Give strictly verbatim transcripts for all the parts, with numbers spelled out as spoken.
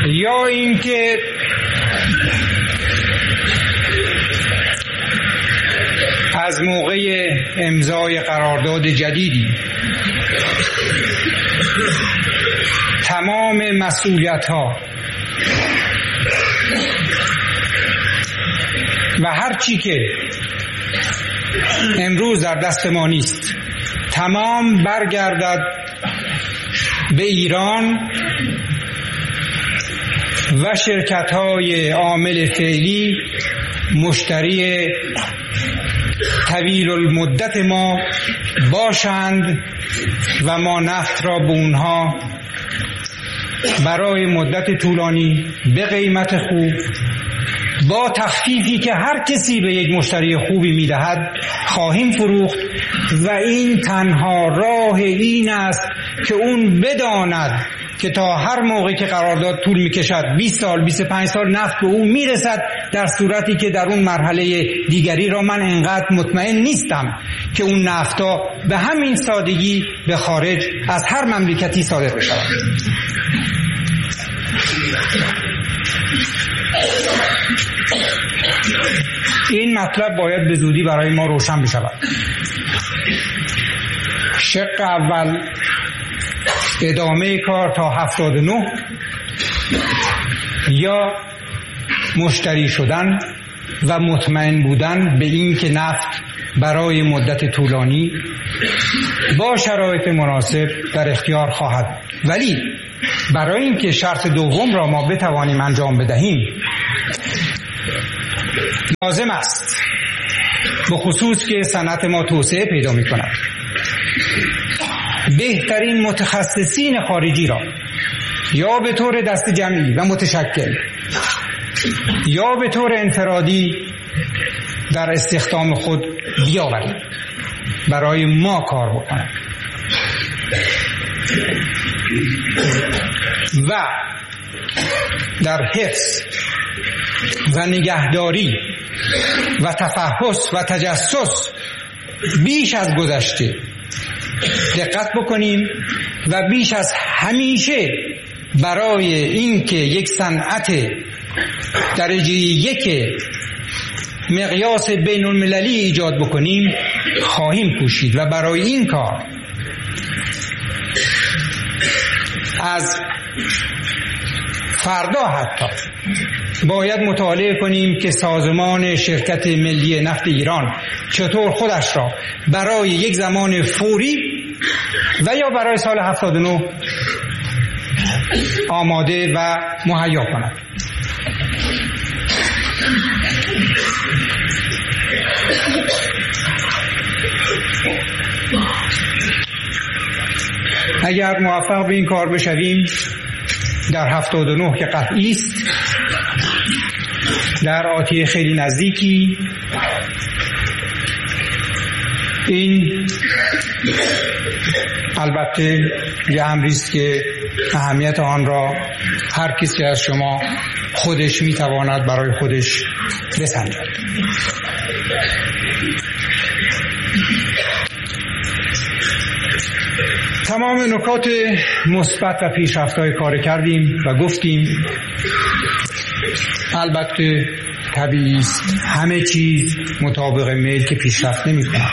یا اینکه از موقع امضای قرارداد جدیدی تمام مسئولیت‌ها و هر چی که امروز در دست ما نیست تمام برگردد به ایران و شرکت‌های عامل فعلی مشتری طویل المدت ما باشند و ما نفت را به اونها برای مدت طولانی به قیمت خوب با تخفیفی که هر کسی به یک مشتری خوبی میدهد خواهیم فروخت و این تنها راه این است که اون بداند که تا هر موقع که قرارداد طول میکشد بیست سال بیست و پنج سال نفت به اون میرسد، در صورتی که در اون مرحله دیگری را من انقدر مطمئن نیستم که اون نفتا به همین سادگی به خارج از هر مملکتی صادر بشود. این مطلب باید به زودی برای ما روشن بشود. شق اول ادامه کار تا هفتاد و نه یا مشتری شدن و مطمئن بودن به این که نفت برای مدت طولانی با شرایط مناسب در اختیار خواهد. ولی برای اینکه شرط دوم را ما بتوانیم انجام بدهیم لازم است، به خصوص که صنعت ما توسعه پیدا می کند، بهترین متخصصین خارجی را یا به طور دست جمعی و متشکل یا به طور انفرادی در استخدام خود بیاوریم، برای ما کار بکنند و در حفظ و نگهداری و تفحص و تجسس بیش از گذشته دقت بکنیم و بیش از همیشه برای اینکه یک صنعت درجه یک مقیاس بین المللی ایجاد بکنیم خواهیم کوشید و برای این کار از فردا حتی باید مطالعه کنیم که سازمان شرکت ملی نفت ایران چطور خودش را برای یک زمان فوری و یا برای سال هفتاد و نه آماده و مهیا کند. اگر موفق به این کار بشویم در هفتاد و نه که قطعی است، در آتی خیلی نزدیکی این البته یه امری است که اهمیت آن را هر کسی از شما خودش میتواند برای خودش بسنجد. تمام نکات مثبت و پیشرفت‌های کار کردیم و گفتیم. البته طبیعی است همه چیز مطابق میل که پیشرفت نمی‌کند.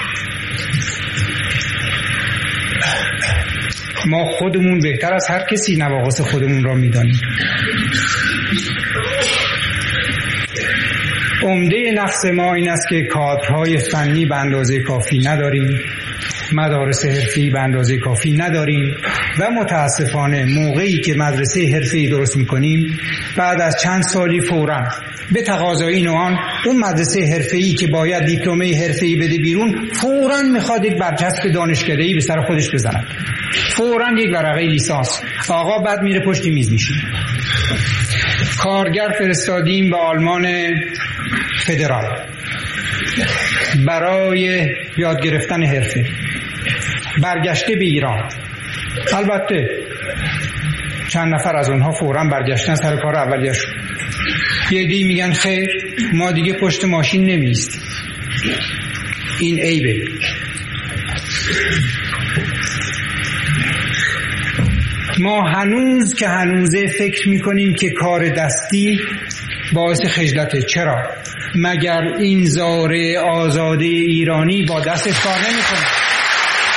ما خودمون بهتر از هر کسی نواقص خودمون را می‌دانیم. عمده نقص ما این است که کادرهای فنی به اندازه کافی نداریم، مدارس حرفه‌ای به اندازه کافی نداریم و متاسفانه موقعی که مدرسه حرفه‌ای درست می‌کنیم بعد از چند سالی فوراً به تقاضای این و آن اون مدرسه حرفه‌ای که باید دیپلمه حرفه‌ای بده بیرون فوراً می‌خواد یک برچسب دانشکده‌ای به سر خودش بزند، فوراً یک ورقه لیسانس. آقا بعد میره پشت میز میشینه. کارگر فرستادیم به آلمان فدرال برای یاد گرفتن حرفه، برگشته به ایران. البته چند نفر از اونها فوراً برگشتن سر کار اولیه‌شون. یه عده‌ای میگن خیر ما دیگه پشت ماشین نمی‌ایستیم. این عیبه. ما هنوز که هنوزه فکر میکنیم که کار دستی باعث خجلته. چرا؟ مگر این زاره آزاده ایرانی با دستش کار نمیکنه؟